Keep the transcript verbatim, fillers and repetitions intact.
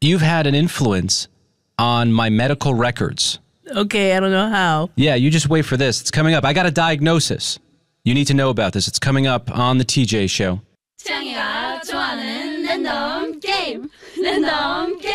you've had an influence on my medical records. Okay, I don't know how. Yeah, you just wait for this. It's coming up. I got a diagnosis. You need to know about this. It's coming up on the T J Show. 창이가 좋아하는 랜덤 게임. 랜덤 게임.